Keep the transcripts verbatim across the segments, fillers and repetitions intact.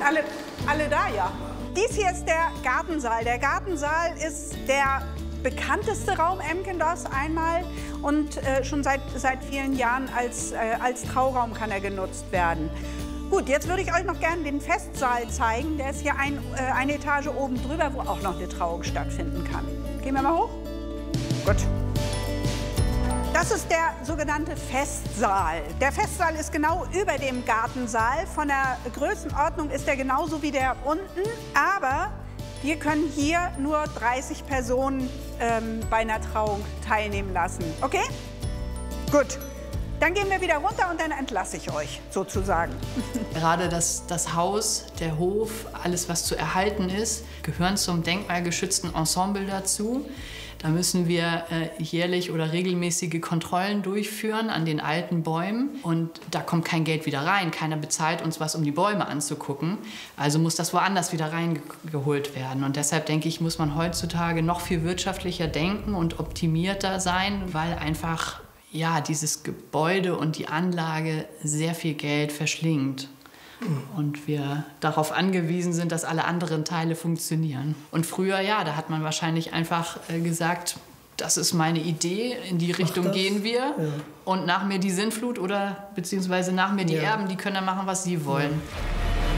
alle, alle da, ja. Dies hier ist der Gartensaal. Der Gartensaal ist der bekannteste Raum Emkendorfs einmal und äh, schon seit, seit vielen Jahren als, äh, als Trauraum kann er genutzt werden. Gut, jetzt würde ich euch noch gerne den Festsaal zeigen. Der ist hier ein, äh, eine Etage oben drüber, wo auch noch eine Trauung stattfinden kann. Gehen wir mal hoch? Gut. Das ist der sogenannte Festsaal. Der Festsaal ist genau über dem Gartensaal. Von der Größenordnung ist er genauso wie der unten. Aber wir können hier nur dreißig Personen ähm, bei einer Trauung teilnehmen lassen. Okay? Gut. Dann gehen wir wieder runter und dann entlasse ich euch, sozusagen. Gerade das, das Haus, der Hof, alles, was zu erhalten ist, gehören zum denkmalgeschützten Ensemble dazu. Da müssen wir äh, jährlich oder regelmäßige Kontrollen durchführen an den alten Bäumen. Und da kommt kein Geld wieder rein. Keiner bezahlt uns was, um die Bäume anzugucken. Also muss das woanders wieder reingeholt werden. Und deshalb, denke ich, muss man heutzutage noch viel wirtschaftlicher denken und optimierter sein, weil einfach ja, dieses Gebäude und die Anlage sehr viel Geld verschlingt. Und wir darauf angewiesen sind, dass alle anderen Teile funktionieren. Und früher, ja, da hat man wahrscheinlich einfach äh, gesagt, das ist meine Idee, in die Richtung gehen wir. Ja. Und nach mir die Sintflut oder beziehungsweise nach mir die ja. Erben, die können dann machen, was sie wollen. Ja.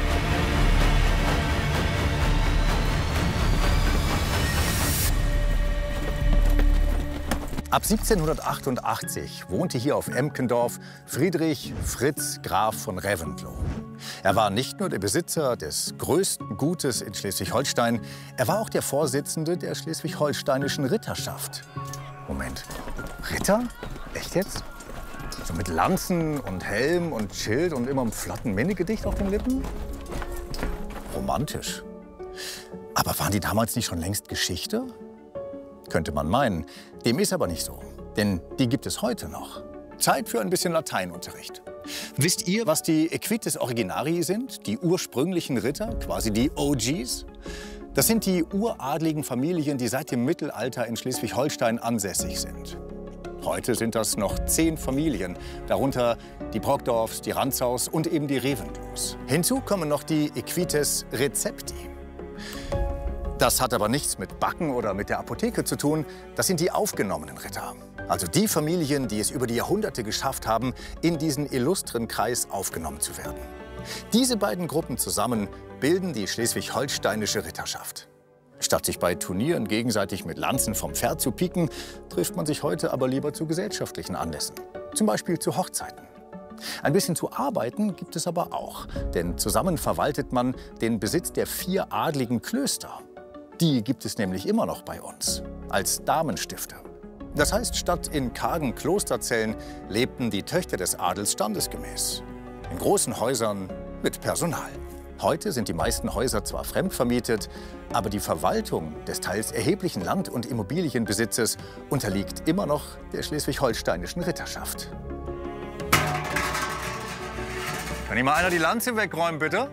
Ab siebzehnhundertachtundachtzig wohnte hier auf Emkendorf Friedrich Fritz Graf von Reventlow. Er war nicht nur der Besitzer des größten Gutes in Schleswig-Holstein, er war auch der Vorsitzende der schleswig-holsteinischen Ritterschaft. Moment, Ritter? Echt jetzt? So mit Lanzen und Helm und Schild und immer einem flotten Minnegedicht auf den Lippen? Romantisch. Aber waren die damals nicht schon längst Geschichte? Könnte man meinen. Dem ist aber nicht so. Denn die gibt es heute noch. Zeit für ein bisschen Lateinunterricht. Wisst ihr, was die Equites Originarii sind? Die ursprünglichen Ritter, quasi die O Gs? Das sind die uradligen Familien, die seit dem Mittelalter in Schleswig-Holstein ansässig sind. Heute sind das noch zehn Familien, darunter die Brockdorfs, die Rantzaus und eben die Reventlows. Hinzu kommen noch die Equites Recepti. Das hat aber nichts mit Backen oder mit der Apotheke zu tun. Das sind die aufgenommenen Ritter. Also die Familien, die es über die Jahrhunderte geschafft haben, in diesen illustren Kreis aufgenommen zu werden. Diese beiden Gruppen zusammen bilden die schleswig-holsteinische Ritterschaft. Statt sich bei Turnieren gegenseitig mit Lanzen vom Pferd zu pieken, trifft man sich heute aber lieber zu gesellschaftlichen Anlässen. Zum Beispiel zu Hochzeiten. Ein bisschen zu arbeiten gibt es aber auch. Denn zusammen verwaltet man den Besitz der vier adligen Klöster. Die gibt es nämlich immer noch bei uns, als Damenstifter. Das heißt, statt in kargen Klosterzellen lebten die Töchter des Adels standesgemäß. In großen Häusern mit Personal. Heute sind die meisten Häuser zwar fremdvermietet, aber die Verwaltung des teils erheblichen Land- und Immobilienbesitzes unterliegt immer noch der schleswig-holsteinischen Ritterschaft. Kann hier mal einer die Lanze wegräumen, bitte?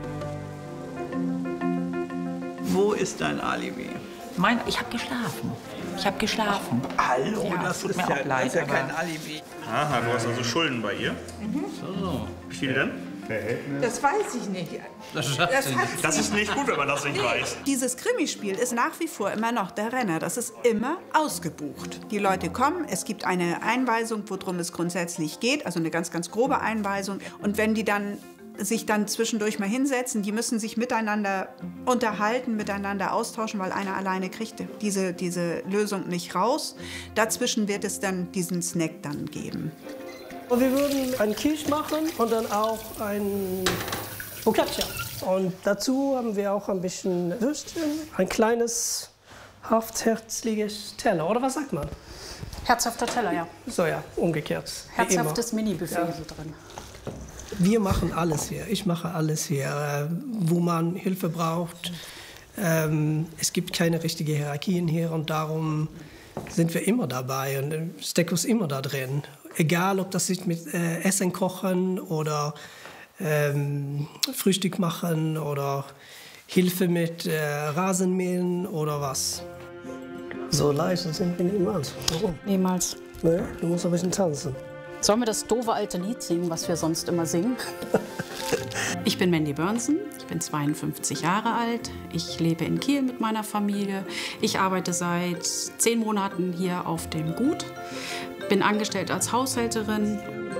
Wo ist dein Alibi? Mein, ich habe geschlafen. Ich habe geschlafen. Hallo, ja, das, tut ist mir ja, auch leid, das ist ja aber kein Alibi. Aha, du hast also Schulden bei ihr. Mhm. So. Wie viel denn? Das weiß ich nicht. Das, das, das ist nicht gut, wenn man das nicht nee. weiß. Dieses Krimispiel ist nach wie vor immer noch der Renner. Das ist immer ausgebucht. Die Leute kommen, es gibt eine Einweisung, worum es grundsätzlich geht, also eine ganz, ganz grobe Einweisung. Und wenn die dann sich dann zwischendurch mal hinsetzen, die müssen sich miteinander unterhalten, miteinander austauschen, weil einer alleine kriegt diese, diese Lösung nicht raus. Dazwischen wird es dann diesen Snack dann geben. Und wir würden einen Quiche machen und dann auch ein Focaccia. Und dazu haben wir auch ein bisschen Würstchen, ein kleines, herzliches Teller, oder was sagt man? Herzhafter Teller, ja. So ja, umgekehrt. Herzhaftes Mini-Buffet ja. so drin. Wir machen alles hier. Ich mache alles hier, wo man Hilfe braucht. Ähm, es gibt keine richtige Hierarchien hier und darum sind wir immer dabei und Stecko ist immer da drin. Egal, ob das ist mit äh, Essen kochen oder ähm, Frühstück machen oder Hilfe mit äh, Rasenmähen oder was. So leise sind wir niemals. Warum? Niemals. Nee, du musst ein bisschen tanzen. Sollen wir das doofe alte Lied singen, was wir sonst immer singen? Ich bin Mandy Börnsen, ich bin zweiundfünfzig Jahre alt. Ich lebe in Kiel mit meiner Familie. Ich arbeite seit zehn Monaten hier auf dem Gut. Bin angestellt als Haushälterin.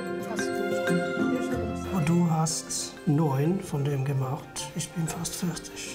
Und du hast neun von dem gemacht. Ich bin fast fertig.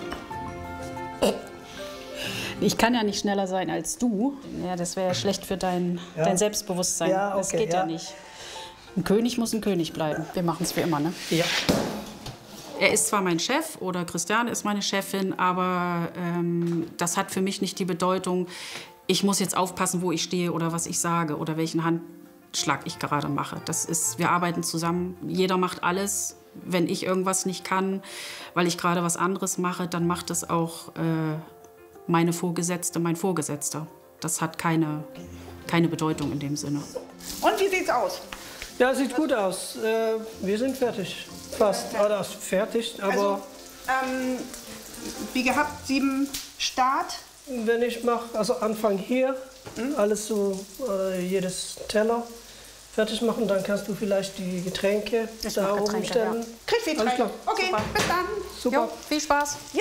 Ich kann ja nicht schneller sein als du. Ja, das wäre ja schlecht für dein, Ja. dein Selbstbewusstsein. Ja, okay, das geht ja. ja. nicht. Ein König muss ein König bleiben. Wir machen es wie immer, ne? Ja. Er ist zwar mein Chef oder Christiane ist meine Chefin, aber ähm, das hat für mich nicht die Bedeutung, ich muss jetzt aufpassen, wo ich stehe oder was ich sage oder welchen Handschlag ich gerade mache. Das ist, wir arbeiten zusammen, jeder macht alles. Wenn ich irgendwas nicht kann, weil ich gerade was anderes mache, dann macht es auch äh, meine Vorgesetzte, mein Vorgesetzter. Das hat keine, keine Bedeutung in dem Sinne. Und wie sieht's aus? Ja, sieht gut aus. Äh, wir sind fertig. Fast. Oder fertig, aber Also, ähm, wie gehabt, sieben Start. wenn ich mache, also Anfang hier, alles so, äh, jedes Teller fertig machen, dann kannst du vielleicht die Getränke Ich da mach oben Getränke, stellen. ja. Krieg viel Alles klar. Okay, Super. bis dann. Super. Jo, viel Spaß. Jo.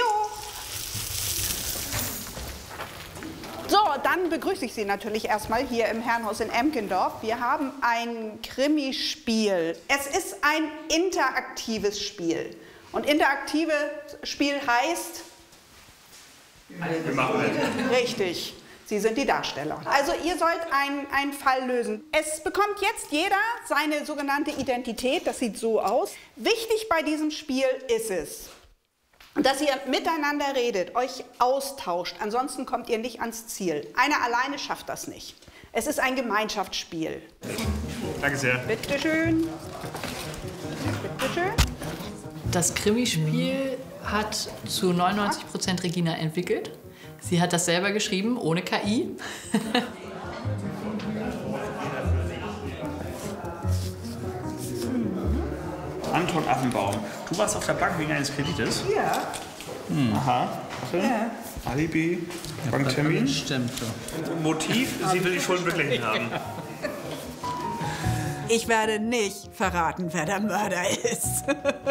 So, dann begrüße ich Sie natürlich erstmal hier im Herrenhaus in Emkendorf. Wir haben ein Krimispiel. Es ist ein interaktives Spiel. Und interaktives Spiel heißt? Wir machen mit. Richtig. Sie sind die Darsteller. Also ihr sollt einen, einen Fall lösen. Es bekommt jetzt jeder seine sogenannte Identität. Das sieht so aus. Wichtig bei diesem Spiel ist es, dass ihr miteinander redet, euch austauscht. Ansonsten kommt ihr nicht ans Ziel. Einer alleine schafft das nicht. Es ist ein Gemeinschaftsspiel. Danke sehr. Bitte schön. Bitte schön. Das Krimispiel hat zu neunundneunzig Prozent Regina entwickelt. Sie hat das selber geschrieben, ohne K I. Anton Affenbaum. Du warst auf der Bank wegen eines Kredites? Ja. Aha. Warte. Ja. Alibi, Banktermin. Stimmt so. Motiv, sie will die Schulden beglichen haben. Ich werde nicht verraten, wer der Mörder ist.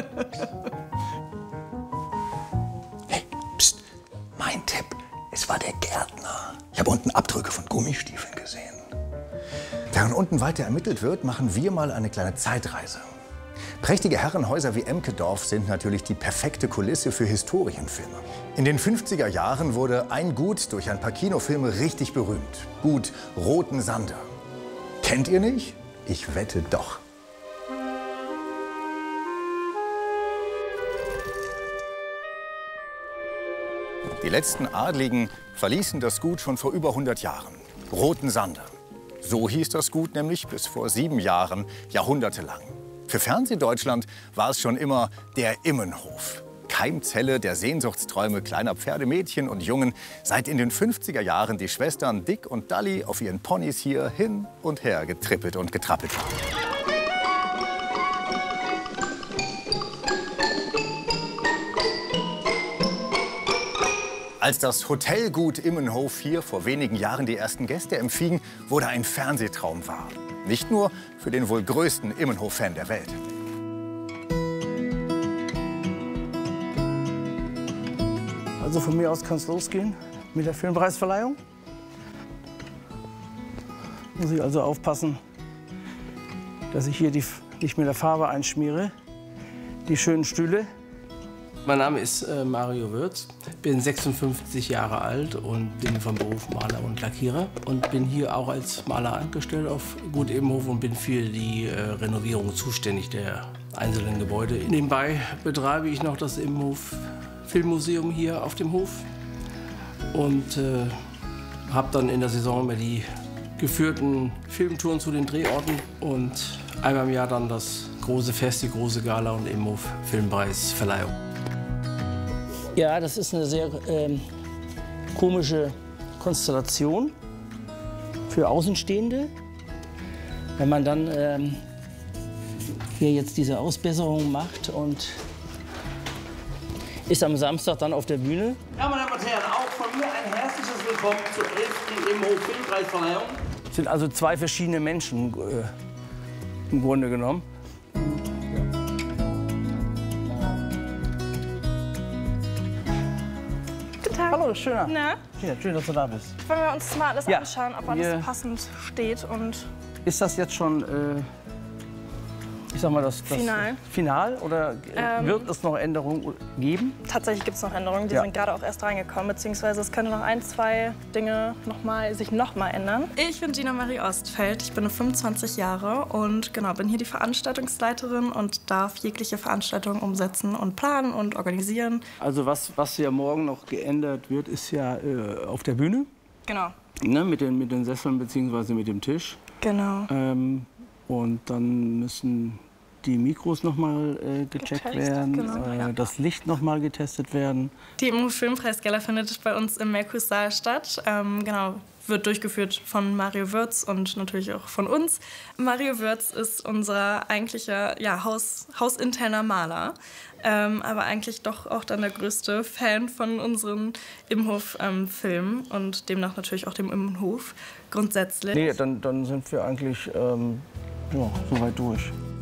Hey, pst, mein Tipp. Es war der Gärtner. Ich habe unten Abdrücke von Gummistiefeln gesehen. Während unten weiter ermittelt wird, machen wir mal eine kleine Zeitreise. Prächtige Herrenhäuser wie Emkendorf sind natürlich die perfekte Kulisse für Historienfilme. In den fünfziger Jahren wurde ein Gut durch ein paar Kinofilme richtig berühmt. Gut Roten Sande. Kennt ihr nicht? Ich wette doch. Die letzten Adligen verließen das Gut schon vor über hundert Jahren. Roten Sande. So hieß das Gut nämlich bis vor sieben Jahren, jahrhundertelang. Für Fernsehdeutschland war es schon immer der Immenhof. Keimzelle der Sehnsuchtsträume kleiner Pferdemädchen und Jungen, seit in den fünfziger Jahren die Schwestern Dick und Dalli auf ihren Ponys hier hin und her getrippelt und getrappelt haben. Als das Hotelgut Immenhof hier vor wenigen Jahren die ersten Gäste empfing, wurde ein Fernsehtraum wahr. Nicht nur für den wohl größten Immenhof-Fan der Welt. Also von mir aus kann es losgehen mit der Filmpreisverleihung. Muss ich also aufpassen, dass ich hier die, nicht mit der Farbe einschmiere. Die schönen Stühle. Mein Name ist äh, Mario Würz, bin sechsundfünfzig Jahre alt und bin vom Beruf Maler und Lackierer und bin hier auch als Maler angestellt auf Gut Immenhof und bin für die äh, Renovierung zuständig der einzelnen Gebäude. Nebenbei betreibe ich noch das Immenhof Filmmuseum hier auf dem Hof und äh, habe dann in der Saison immer die geführten Filmtouren zu den Drehorten und einmal im Jahr dann das große Fest, die große Gala und Immenhof Filmpreisverleihung. Ja, das ist eine sehr ähm, komische Konstellation für Außenstehende. Wenn man dann ähm, hier jetzt diese Ausbesserung macht und ist am Samstag dann auf der Bühne. Ja, meine Damen und Herren, auch von mir ein herzliches Willkommen zur elften Immenhof Filmpreisverleihung. Es sind also zwei verschiedene Menschen äh, im Grunde genommen. Hallo, schöner. Na? Ja, schön, dass du da bist. Wollen wir uns mal alles Ja, anschauen, ob wir- alles passend steht und Ist das jetzt schon, äh, ich sag mal, das, das Final. Final oder äh, Ähm, wird es noch Änderungen geben? tatsächlich gibt es noch Änderungen. Die Ja. sind gerade auch erst reingekommen, beziehungsweise es können noch ein, zwei Dinge noch mal, sich noch mal ändern. Ich bin Gina Marie Ostfeld, ich bin fünfundzwanzig Jahre und genau, bin hier die Veranstaltungsleiterin und darf jegliche Veranstaltung umsetzen und planen und organisieren. Also was, was ja morgen noch geändert wird, ist ja äh, auf der Bühne, Genau. ne, mit, den, mit den Sesseln bzw. mit dem Tisch. Genau. Ähm, und dann müssen die Mikros noch mal äh, gecheckt Getestet, werden, genau, äh, ja. das Licht noch mal getestet werden. Die Immo-Filmpreisgala findet bei uns im Merkur-Saal statt. Ähm, genau, wird durchgeführt von Mario Würz und natürlich auch von uns. Mario Würz ist unser eigentlicher ja, Haus, hausinterner Maler, ähm, aber eigentlich doch auch dann der größte Fan von unseren Imhof-Filmen und demnach natürlich auch dem Imhof grundsätzlich. Nee, dann, dann sind wir eigentlich ähm, ja, soweit durch.